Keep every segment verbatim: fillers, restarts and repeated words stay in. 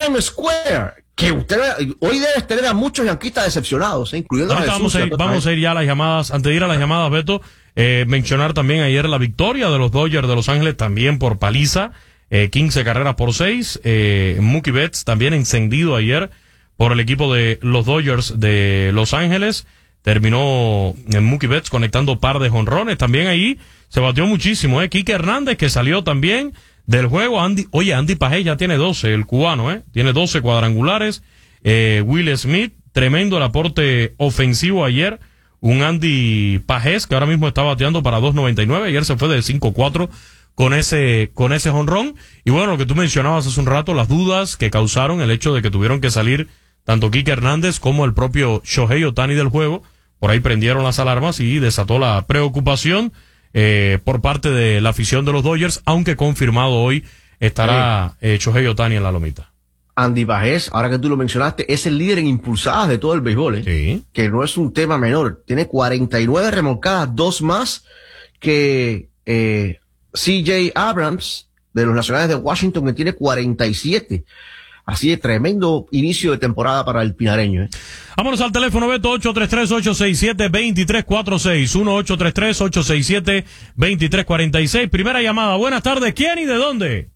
Times Square, que usted hoy debe tener a muchos yanquistas decepcionados, ¿eh? Incluyendo no, a vamos, a ir, vamos a ir ya a las llamadas. Antes de ir a las llamadas, Beto, eh, mencionar también ayer la victoria de los Dodgers de Los Ángeles, también por paliza, eh, quince carreras por seis. Eh, Mookie Betts también encendido ayer por el equipo de los Dodgers de Los Ángeles. Terminó en Mookie Betts conectando par de jonrones. También ahí se batió muchísimo, eh. Kike Hernández, que salió también del juego. Andy, oye, Andy Pajés ya tiene doce, el cubano, eh. Tiene doce cuadrangulares. Eh, Will Smith, tremendo el aporte ofensivo ayer. Un Andy Pajés que ahora mismo está bateando para dos noventa y nueve. Ayer se fue de cinco cuatro con ese, con ese jonrón. Y bueno, lo que tú mencionabas hace un rato, las dudas que causaron el hecho de que tuvieron que salir tanto Kike Hernández como el propio Shohei Ohtani del juego. Por ahí prendieron las alarmas y desató la preocupación eh, por parte de la afición de los Dodgers, aunque confirmado hoy estará eh, Shohei Ohtani en la lomita. Andy Pajés, ahora que tú lo mencionaste, es el líder en impulsadas de todo el béisbol, ¿eh? Sí. Que no es un tema menor. Tiene cuarenta y nueve remolcadas, dos más que eh, C J Abrams de los Nacionales de Washington, que tiene cuarenta y siete. Así de tremendo inicio de temporada para el pinareño, ¿eh? Vámonos al teléfono, Beto, ocho tres tres, ocho seis siete, dos tres cuatro seis, uno ocho tres tres, ocho seis siete, dos tres cuatro seis. Primera llamada. Buenas tardes. ¿Quién y de dónde?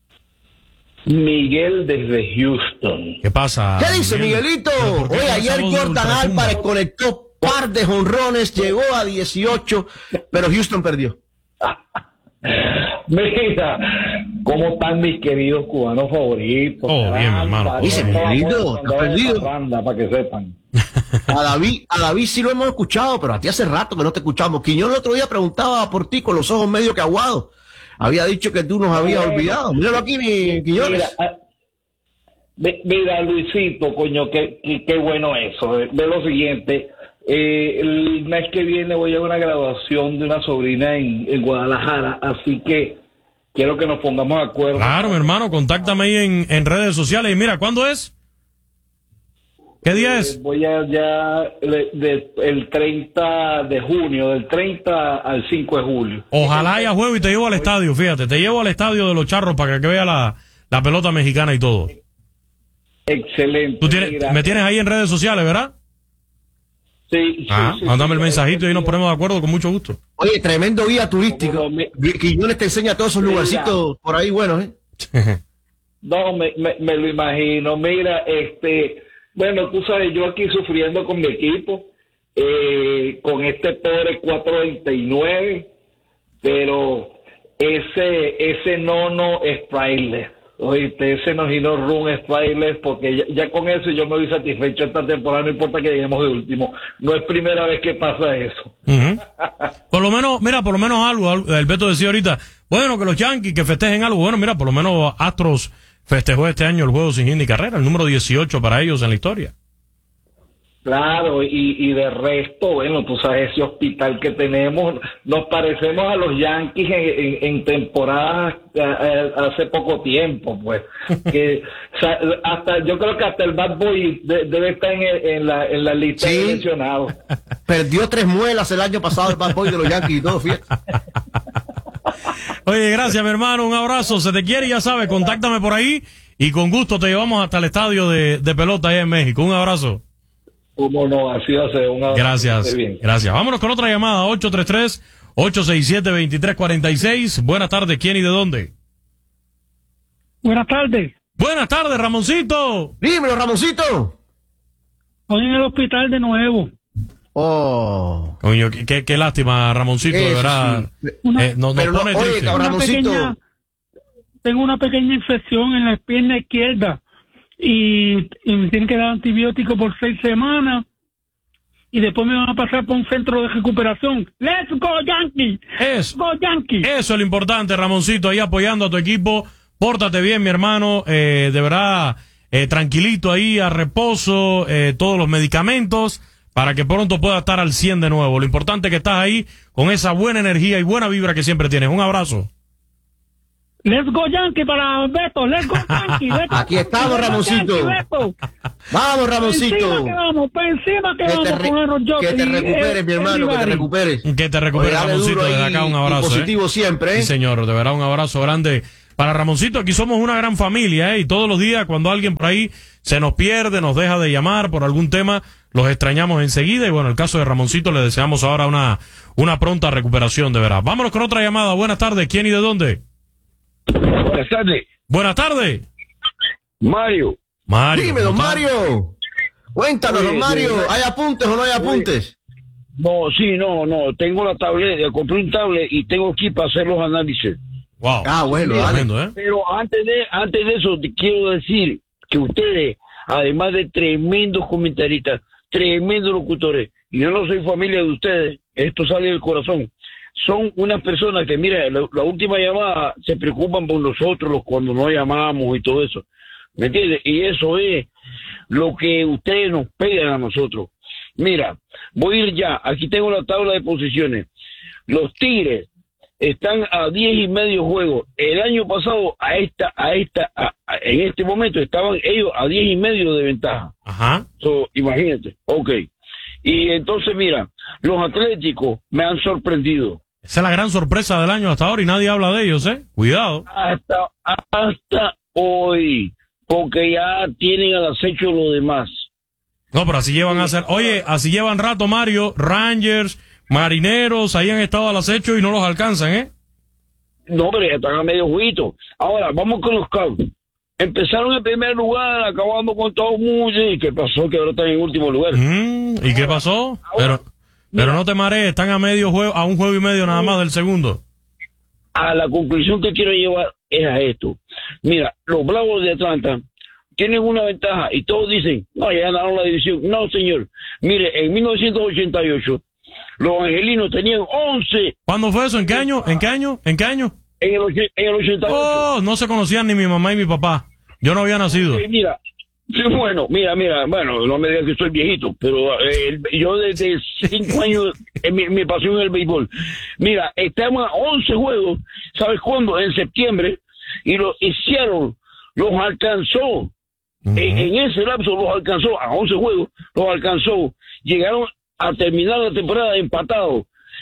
Miguel desde Houston. ¿Qué pasa? ¿Qué dice Miguel? Miguelito? ¿Por qué Oye, esa ayer voz de Jordan ultratumba? Álvarez conectó par de jonrones, llegó a dieciocho, pero Houston perdió. Mira, ¿cómo están mis queridos cubanos favoritos? Oh, bien, hermano. Dice, Miguelito, ¿estás perdido? Para que sepan. A David, a David sí lo hemos escuchado, pero a ti hace rato que no te escuchamos. Quiñón el otro día preguntaba por ti con los ojos medio que aguados. Había dicho que tú nos habías Bueno, olvidado. Míralo aquí, mi Quiñones. Mira, ah, mira, Luisito, coño, qué, qué, qué bueno eso. Ve lo siguiente. Eh, el mes que viene voy a una graduación de una sobrina en, en Guadalajara, así que quiero que nos pongamos de acuerdo. Claro, mi hermano, contáctame ahí en, en redes sociales. Y mira, ¿cuándo es? ¿Qué día Eh, es? voy allá de, de, el treinta de junio, del treinta al cinco de julio. Ojalá haya juego y te llevo al estadio, fíjate. Te llevo al estadio de los Charros para que vea la, la pelota mexicana y todo. Excelente. Tú tienes, Mira, me tienes ahí en redes sociales, ¿verdad? Sí, sí, Ah, sí, mándame sí, el mensajito y sí, nos ponemos de acuerdo con mucho gusto. Oye, tremendo guía turístico. Quiñones te enseña todos esos Mira. lugarcitos por ahí buenos, ¿eh? No, me, me, me lo imagino. Mira, este, bueno, tú sabes, yo aquí sufriendo con mi equipo, eh, con este pobre cuatro veintinueve, pero ese, ese nono es priceless. Oíste, ese no gino run es priceless, porque ya, ya con eso yo me voy satisfecho esta temporada, no importa que lleguemos de último. No es primera vez que pasa eso. Uh-huh. Por lo menos, mira, por lo menos algo, algo, el Beto decía ahorita, bueno, que los Yankees que festejen algo. Bueno, mira, por lo menos Astros festejó este año el juego sin hit ni carrera, el número dieciocho para ellos en la historia. Claro, y, y de resto, bueno, tú sabes, ese hospital que tenemos, nos parecemos a los Yankees en, en, en temporadas eh, hace poco tiempo, pues. que o sea, hasta yo creo que hasta el Bad Boy de, debe estar en, en, la, en la lista Sí. de mencionados. Perdió tres muelas el año pasado el Bad Boy de los Yankees y todo, fíjate. Oye, gracias, mi hermano, un abrazo, se te quiere, ya sabes, contáctame por ahí y con gusto te llevamos hasta el estadio de, de pelota allá en México. Un abrazo. Cómo no, así va a ser. Un abrazo. Gracias, Bien. gracias. Vámonos con otra llamada, ocho tres tres, ocho seis siete, dos tres cuatro seis. Buenas tardes, ¿quién y de dónde? Buenas tardes. Buenas tardes, Ramoncito. Dímelo, Ramoncito. Estoy en el hospital de nuevo. Oh. Coño, qué, qué, qué lástima, Ramoncito, de Eso verdad. sí. Una- Eh, no, nos Pero no, pone oye, triste. cabrón, Una Ramoncito. pequeña- tengo una pequeña infección en la pierna izquierda y, y me tienen que dar antibiótico por seis semanas y después me van a pasar por un centro de recuperación. ¡Let's go, Yankees! Eso. ¡Go, Yankees! Eso es lo importante, Ramoncito, ahí apoyando a tu equipo. Pórtate bien, mi hermano, eh, de verdad, eh, tranquilito ahí, a reposo, eh, todos los medicamentos, para que pronto pueda estar al cien de nuevo. Lo importante es que estás ahí con esa buena energía y buena vibra que siempre tienes. Un abrazo. ¡Let's go, Yankees para Beto! ¡Let's go, Yankees! Let's go, Aquí estamos, Yankees, Ramoncito. Beto. Vamos, Por Ramoncito. encima que vamos, por encima que, Que te, vamos re- con Aaron Judge que te y, recuperes, eh, mi hermano, que te everybody. recuperes. Que te recuperes, Oye, dale Ramoncito, duro desde ahí acá un y abrazo. positivo ¿eh? siempre, ¿eh? Sí, señor, de verdad un abrazo grande para Ramoncito, aquí somos una gran familia, ¿eh? Y todos los días cuando alguien por ahí se nos pierde, nos deja de llamar por algún tema, los extrañamos enseguida. Y bueno, el caso de Ramoncito, le deseamos ahora una, una pronta recuperación, de verdad. Vámonos con otra llamada. Buenas tardes. ¿Quién y de dónde? Buenas tardes. Buenas tardes. Mario. Mario. Dime, don Mario. Cuéntanos, Oye, don Mario. oye, ¿Hay apuntes o no hay apuntes? No, sí, no, no. Tengo la tablet, compré un tablet y tengo aquí para hacer los análisis. Wow. Ah, bueno, Mira, dale. Tremendo, ¿eh? Pero antes de, antes de eso, te quiero decir que ustedes, además de tremendos comentaristas, tremendos locutores, y yo no soy familia de ustedes, esto sale del corazón, son unas personas que, mira, la, la última llamada se preocupan por nosotros los, cuando no llamamos y todo eso, ¿me entiendes? Y eso es lo que ustedes nos pegan a nosotros. Mira, voy a ir ya, aquí tengo la tabla de posiciones. Los Tigres están a diez y medio juegos. El año pasado, a esta, a esta, a, a, en este momento estaban ellos a diez y medio de ventaja. Ajá. So, imagínate, ok. Y entonces, mira, los Atléticos me han sorprendido. Esa es la gran sorpresa del año hasta ahora y nadie habla de ellos, ¿eh? Cuidado. Hasta, hasta hoy, porque ya tienen al acecho lo demás. No, pero así llevan a hacer. Oye, así llevan rato, Mario. Rangers, Marineros, ahí han estado al acecho y no los alcanzan, ¿eh? No, pero ya están a medio juguito. Ahora, vamos con los Cubs. Empezaron en primer lugar, acabando con todo el mundo. ¿Y qué pasó? Que ahora están en último lugar. Mm, ¿y qué pasó? Pero, pero no te marees, están a medio juego, a un juego y medio nada más del segundo. A la conclusión que quiero llevar es a esto. Mira, los Bravos de Atlanta tienen una ventaja y todos dicen, no, ya ganaron la división. No, señor. Mire, en mil novecientos ochenta y ocho, los angelinos tenían once. ¿Cuándo fue eso? ¿En qué año? ¿En qué año? ¿En qué año? En el, och- en el ochenta y ocho. Oh, no se conocían ni mi mamá y mi papá. Yo no había nacido. Eh, mira, sí, bueno, mira, mira, bueno, no me digas que soy viejito, pero eh, el- yo desde cinco años, eh, mi, mi pasión es el béisbol. Mira, estamos a once juegos, ¿sabes cuándo? En septiembre, y los y Seattle los alcanzó. Ujú. En, en ese lapso los alcanzó, a once juegos, los alcanzó. Llegaron a terminar la temporada empatados.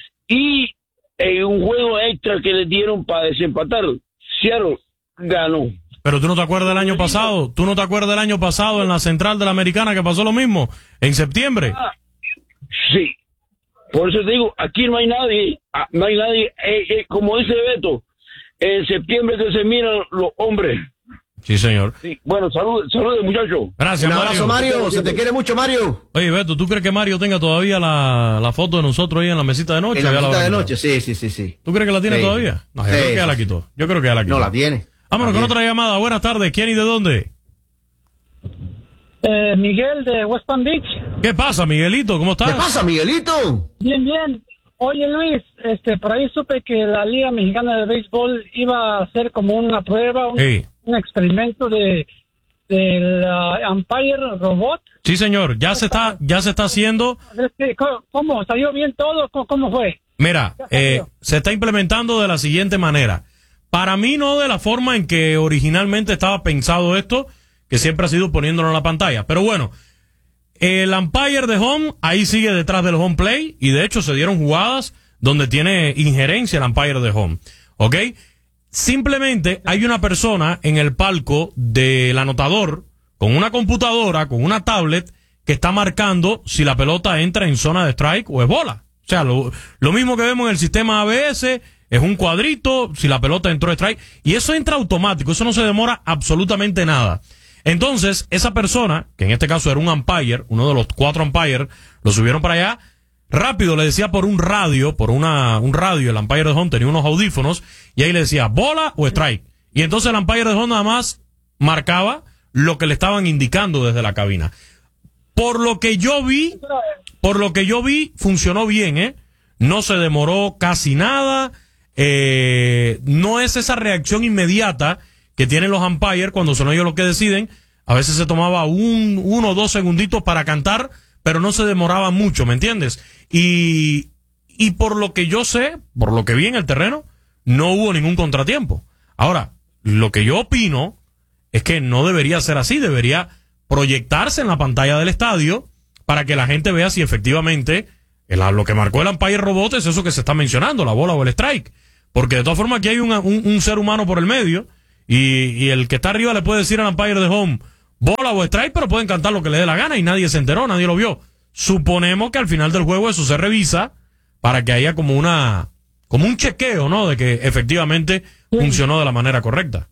Y en un juego extra que les dieron para desempatar, Seattle ganó. Pero tú no te acuerdas del año pasado. ¿Tú no te acuerdas del año pasado en la central de la Americana que pasó lo mismo? En septiembre. Ah, sí. Por eso te digo, aquí no hay nadie, ah, no hay nadie, eh, eh, como dice Beto, en septiembre que se miran los hombres. Sí, señor. Sí. Bueno, salud, salud, muchachos. Gracias, Un abrazo, Mario. Mario. Se te quiere mucho, Mario. Oye, Beto, ¿tú crees que Mario tenga todavía la, la foto de nosotros ahí en la mesita de noche? En la ¿O ya la visita habrá de quitado? noche, sí, sí, sí, sí. ¿Tú crees que la tiene Sí. todavía? No, yo Sí, creo que ya sí, la sí. quitó. Yo creo que ya la quitó. No la tiene. Vámonos La con tiene. otra llamada. Buenas tardes. ¿Quién y de dónde? Eh, Miguel de West Palm Beach. ¿Qué pasa, Miguelito? ¿Cómo estás? ¿Qué pasa, Miguelito? Bien, bien. Oye, Luis, este, por ahí supe que la Liga Mexicana de Béisbol iba a hacer como una prueba, un, Sí. un experimento de del uh, umpire robot. Sí, señor. Ya se está, ya se está haciendo. Este, ¿Cómo? cómo? ¿Salió bien todo? ¿Cómo, cómo fue? Mira, eh, se está implementando de la siguiente manera. Para mí no de la forma en que originalmente estaba pensado esto, que siempre ha sido poniéndolo en la pantalla. Pero bueno, el umpire de home ahí sigue detrás del home play y de hecho se dieron jugadas donde tiene injerencia el umpire de home. ¿Ok? Simplemente hay una persona en el palco del anotador con una computadora, con una tablet que está marcando si la pelota entra en zona de strike o es bola. O sea, lo, lo mismo que vemos en el sistema A B S, es un cuadrito, si la pelota entró strike, y eso entra automático, eso no se demora absolutamente nada. Entonces, esa persona, que en este caso era un umpire, uno de los cuatro umpires, lo subieron para allá, rápido le decía por un radio, por una un radio, el umpire de home tenía unos audífonos, y ahí le decía bola o strike. Y entonces el umpire de home nada más marcaba lo que le estaban indicando desde la cabina. Por lo que yo vi, por lo que yo vi, funcionó bien, ¿eh? No se demoró casi nada, eh, no es esa reacción inmediata que tienen los umpires cuando son ellos los que deciden. A veces se tomaba un, uno o dos segunditos para cantar, pero no se demoraba mucho, ¿me entiendes? Y, y por lo que yo sé, por lo que vi en el terreno, no hubo ningún contratiempo. Ahora, lo que yo opino es que no debería ser así, debería proyectarse en la pantalla del estadio para que la gente vea si efectivamente el, lo que marcó el umpire robot es eso que se está mencionando, la bola o el strike. Porque de todas formas aquí hay una, un, un ser humano por el medio y, y el que está arriba le puede decir al umpire de home bola o strike, pero pueden cantar lo que le dé la gana y nadie se enteró, nadie lo vio. Suponemos que al final del juego eso se revisa para que haya como una como un chequeo, ¿no? De que efectivamente sí funcionó de la manera correcta.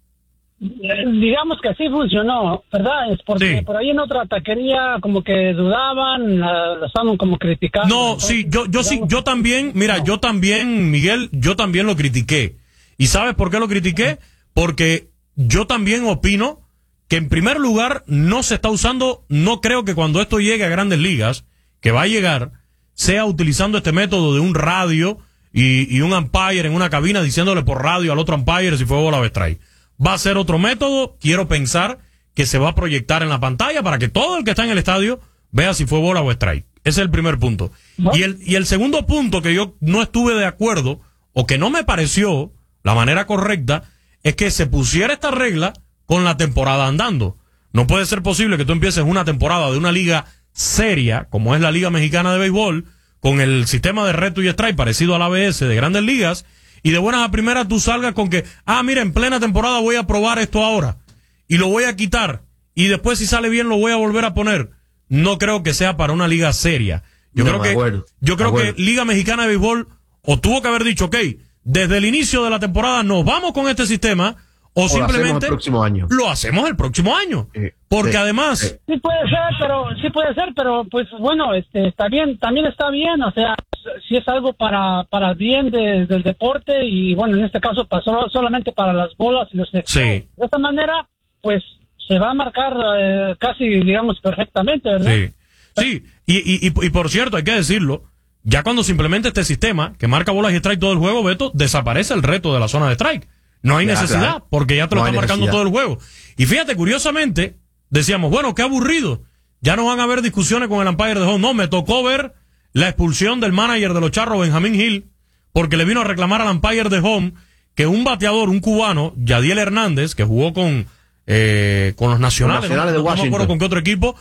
Digamos que sí funcionó, ¿verdad? Es porque sí, por ahí en otra taquería como que dudaban, lo estaban como criticando. No, entonces, sí, yo yo sí, yo también, mira, no. yo también, Miguel, yo también lo critiqué. ¿Y sabes por qué lo critiqué? Porque yo también opino que en primer lugar no se está usando, no creo que cuando esto llegue a Grandes Ligas, que va a llegar, sea utilizando este método de un radio y, y un umpire en una cabina diciéndole por radio al otro umpire si fue bola o strike. Va a ser otro método, quiero pensar que se va a proyectar en la pantalla para que todo el que está en el estadio vea si fue bola o strike. Ese es el primer punto. ¿No? Y el, y el segundo punto que yo no estuve de acuerdo, o que no me pareció la manera correcta, es que se pusiera esta regla con la temporada andando. No puede ser posible que tú empieces una temporada de una liga seria, como es la Liga Mexicana de Béisbol, con el sistema de reto y strike parecido al A B S de Grandes Ligas, y de buenas a primeras tú salgas con que, ah, mira, en plena temporada voy a probar esto ahora, y lo voy a quitar, y después si sale bien lo voy a volver a poner. No creo que sea para una liga seria. Yo no, creo que, acuerdo, yo creo que Liga Mexicana de Béisbol o tuvo que haber dicho, ok, desde el inicio de la temporada nos vamos con este sistema, o, o simplemente lo hacemos el próximo año. Lo hacemos el próximo año. Eh, porque sí, además... Eh. Sí puede ser, pero sí puede ser, pero pues bueno, este está bien, también está bien, o sea, si es algo para para el bien de, del deporte y bueno, en este caso pasó solamente para las bolas y los sí. De esta manera, pues se va a marcar eh, casi, digamos, perfectamente, ¿verdad? Sí, sí. Y, y, y, y por cierto, hay que decirlo, ya cuando se implementa este sistema que marca bolas y strike todo el juego, Beto, desaparece el reto de la zona de strike. No hay ya, necesidad, claro. porque ya te lo no está marcando todo el juego. Y fíjate, curiosamente, decíamos, bueno, qué aburrido. Ya no van a haber discusiones con el umpire de home. No, me tocó ver la expulsión del manager de los Charros, Benjamín Hill, porque le vino a reclamar al umpire de home que un bateador, un cubano, Yadiel Hernández, que jugó con, eh, con los Nacionales, los nacionales no, de Washington. No me acuerdo con qué otro equipo,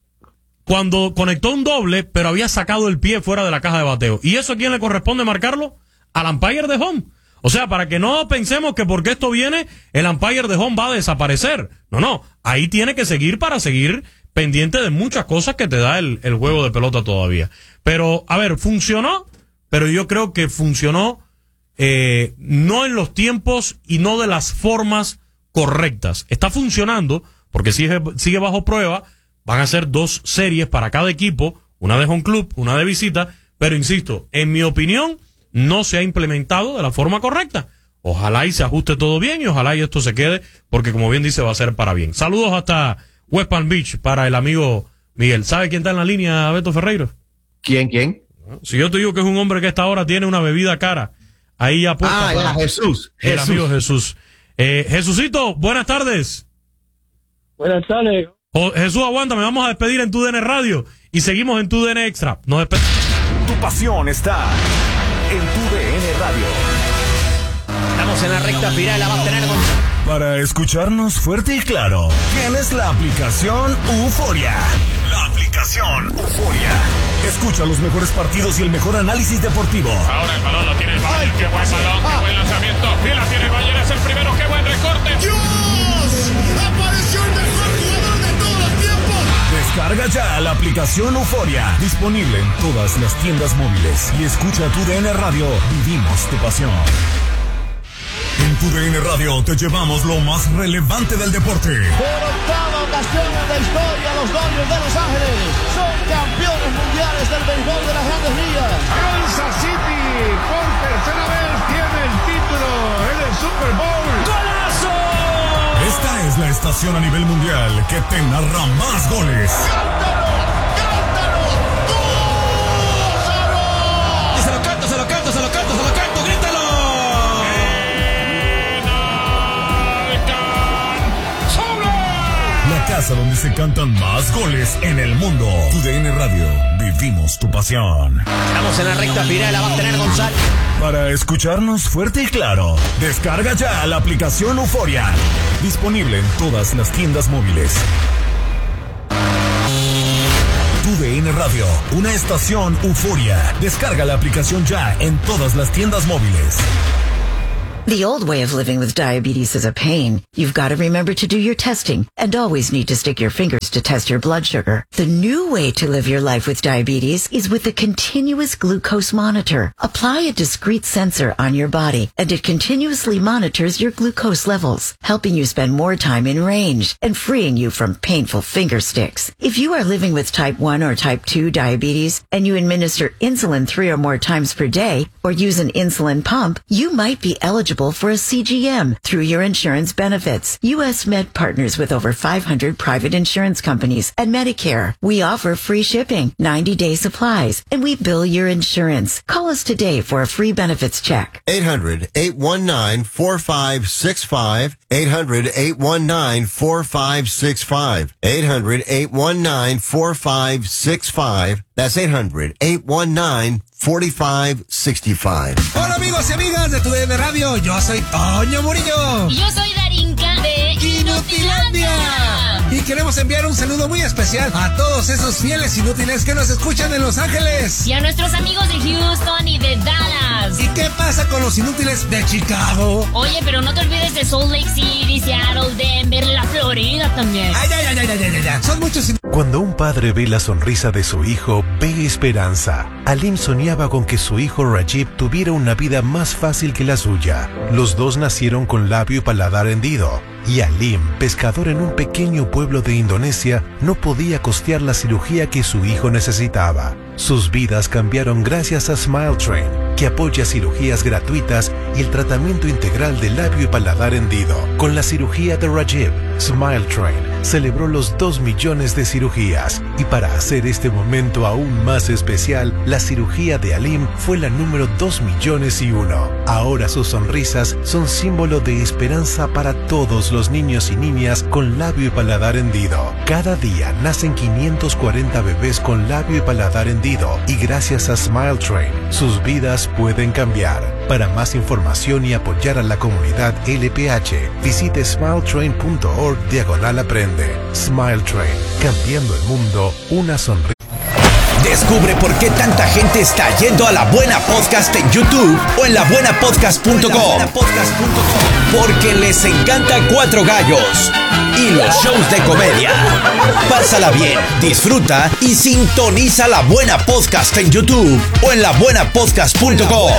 cuando conectó un doble, pero había sacado el pie fuera de la caja de bateo. ¿Y eso a quién le corresponde marcarlo? Al umpire de home. O sea, para que no pensemos que porque esto viene, el umpire de home va a desaparecer. No, no. Ahí tiene que seguir para seguir pendiente de muchas cosas que te da el, el juego de pelota todavía. Pero, a ver, funcionó, pero yo creo que funcionó eh, no en los tiempos y no de las formas correctas. Está funcionando porque sigue, sigue bajo prueba. Van a ser dos series para cada equipo, una de home club, una de visita. Pero insisto, en mi opinión, no se ha implementado de la forma correcta. Ojalá y se ajuste todo bien y ojalá y esto se quede, porque como bien dice, va a ser para bien. Saludos hasta West Palm Beach para el amigo Miguel. ¿Sabe quién está en la línea, Beto Ferreiro? ¿Quién, quién? Si yo te digo que es un hombre que a esta hora tiene una bebida cara, ahí ya puesta. Ah, para Jesús. El Jesús. amigo Jesús. Eh, Jesucito, buenas tardes. Buenas tardes. Oh, Jesús, aguántame, vamos a despedir en Tu D N Radio y seguimos en Tu D N Extra. Nos despedimos. Tu pasión está en Tu D N Radio. Estamos en la recta final, la va a tener con... Para escucharnos fuerte y claro, tienes la aplicación Euforia. La aplicación Euforia. Escucha los mejores partidos y el mejor análisis deportivo. Ahora el balón lo tiene el Bayern. Qué buen balón, qué buen lanzamiento. Y la tiene el Bayern, es el primero. Qué buen recorte. ¡Dios! ¡Apareció el mejor jugador de todos los tiempos! Descarga ya la aplicación Euforia. Disponible en todas las tiendas móviles. Y escucha Tu D N Radio. Vivimos tu pasión. En Tu D N Radio te llevamos lo más relevante del deporte. Por octava ocasión en la historia, los Dodgers de Los Ángeles son campeones mundiales del béisbol de las Grandes Ligas. Kansas City por tercera vez tiene el título en el Super Bowl. ¡Golazo! Esta es la estación a nivel mundial que te narra más goles. ¡Cántalo! ¡Cántalo! ¡Gózalo! Y se lo canto, se lo canto, se lo canto, se lo canto, grítalo. La casa donde se cantan más goles en el mundo. Tu D N Radio. Vivimos tu pasión. Estamos en la recta final, la va a tener Gonzalo. Para escucharnos fuerte y claro, descarga ya la aplicación Euforia. Disponible en todas las tiendas móviles. Tu D N Radio, una estación Euforia. Descarga la aplicación ya en todas las tiendas móviles. The old way of living with diabetes is a pain. You've got to remember to do your testing and always need to stick your fingers to test your blood sugar. The new way to live your life with diabetes is with a continuous glucose monitor. Apply a discrete sensor on your body and it continuously monitors your glucose levels, helping you spend more time in range and freeing you from painful finger sticks. If you are living with type one or type two diabetes and you administer insulin three or more times per day or use an insulin pump, you might be eligible for a C G M through your insurance benefits. U S Med partners with over five hundred private insurance companies and Medicare. We offer free shipping, ninety day supplies, and we bill your insurance. Call us today for a free benefits check. eight hundred, eight one nine, four five six five. eight hundred, eight one nine, four five six five. eight hundred, eight one nine, four five six five. That's eight hundred, eight one nine, four five six five. Hola amigos y amigas de Tu D N Radio, yo soy Toño Murillo. Y yo soy Darinka de Inutilandia. Y queremos enviar un saludo muy especial a todos esos fieles inútiles que nos escuchan en Los Ángeles. Y a nuestros amigos de Houston y de Dallas. ¿Y qué pasa con los inútiles de Chicago? Oye, pero no te olvides de Salt Lake City, Seattle, Denver, la Florida también. Ay, ay, ay, ay, ay, ay, ay. Son muchos inútiles. Cuando un padre ve la sonrisa de su hijo, ve esperanza. Alim soñaba con que su hijo Rajib tuviera una vida más fácil que la suya. Los dos nacieron con labio y paladar hendido. Y Alim, pescador en un pequeño pueblo de Indonesia, no podía costear la cirugía que su hijo necesitaba. Sus vidas cambiaron gracias a Smile Train, que apoya cirugías gratuitas y el tratamiento integral de labio y paladar hendido. Con la cirugía de Rajib, Smile Train celebró los dos millones de cirugías. Y para hacer este momento aún más especial, la cirugía de Alim fue la número dos millones y uno. Ahora sus sonrisas son símbolo de esperanza para todos los niños y niñas con labio y paladar hendido. Cada día nacen quinientos cuarenta bebés con labio y paladar hendido. Y gracias a Smile Train, sus vidas pueden cambiar. Para más información y apoyar a la comunidad L P H, visite smiletrain punto org diagonal aprende. Smile Train, cambiando el mundo, una sonrisa. Descubre por qué tanta gente está yendo a La Buena Podcast en YouTube o en la buena podcast punto com. Porque les encanta Cuatro Gallos y los shows de comedia. Pásala bien, disfruta y sintoniza La Buena Podcast en YouTube o en la buena podcast punto com.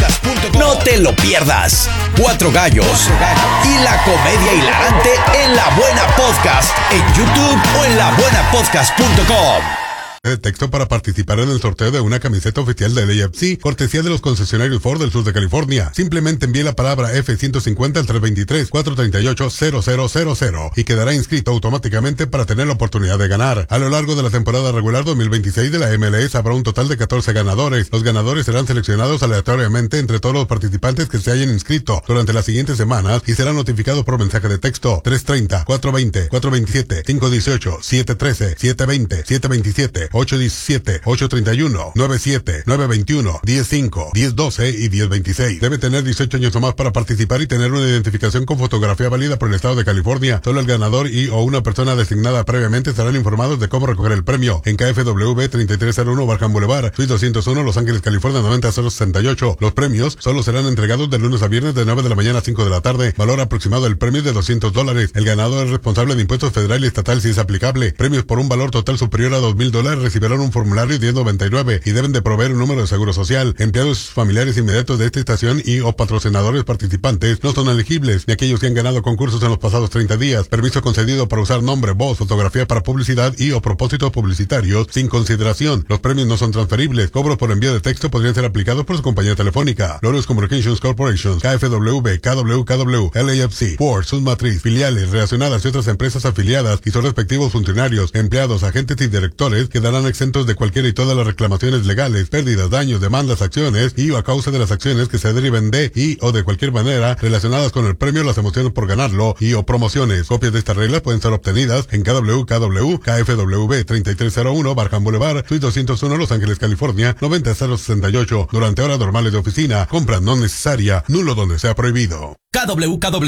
No te lo pierdas. Cuatro Gallos y la comedia hilarante en La Buena Podcast en YouTube o en la buena podcast punto com. De texto para participar en el sorteo de una camiseta oficial del A F C, cortesía de los concesionarios Ford del sur de California. Simplemente envíe la palabra F ciento cincuenta al tres dos tres, cuatro tres ocho, cero cero cero cero y quedará inscrito automáticamente para tener la oportunidad de ganar. A lo largo de la temporada regular dos mil veintiséis de la M L S habrá un total de catorce ganadores. Los ganadores serán seleccionados aleatoriamente entre todos los participantes que se hayan inscrito durante las siguientes semanas y serán notificados por mensaje de texto tres treinta, cuatro veinte, cuatro veintisiete, cinco dieciocho, siete trece, siete veinte, siete veintisiete, ocho diecisiete, ocho treinta y uno, nueve siete, nueve veintiuno, diez cinco, diez doce y diez veintiséis. Debe tener dieciocho años o más para participar y tener una identificación con fotografía válida por el estado de California. Solo el ganador y o una persona designada previamente estarán informados de cómo recoger el premio. En K F W treinta y tres cero uno Barham Boulevard, Suite doscientos uno, Los Ángeles, California noventa cero sesenta y ocho. Los premios solo serán entregados de lunes a viernes de nueve de la mañana a cinco de la tarde. Valor aproximado del premio es de doscientos dólares. El ganador es responsable de impuestos federal y estatal si es aplicable. Premios por un valor total superior a dos mil dólares recibirán un formulario diez noventa y nueve y deben de proveer un número de seguro social. Empleados familiares inmediatos de esta estación y o patrocinadores participantes no son elegibles, ni aquellos que han ganado concursos en los pasados treinta días. Permiso concedido para usar nombre, voz, fotografía para publicidad y o propósitos publicitarios sin consideración. Los premios no son transferibles. Cobros por envío de texto podrían ser aplicados por su compañía telefónica. Lorios Communications Corporation, K F W, K W K W, L A F C, Ford, sus matriz, filiales relacionadas y otras empresas afiliadas y sus respectivos funcionarios, empleados, agentes y directores quedarán exentos de cualquiera y todas las reclamaciones legales, pérdidas, daños, demandas, acciones y o a causa de las acciones que se deriven de y o de cualquier manera relacionadas con el premio, las emociones por ganarlo y o promociones. Copias de estas reglas pueden ser obtenidas en K W K W, K F W treinta y tres cero uno Barham Boulevard, Suite doscientos uno, Los Ángeles, California noventa cero sesenta y ocho durante horas normales de oficina. Compra no necesaria, nulo donde sea prohibido. K W K W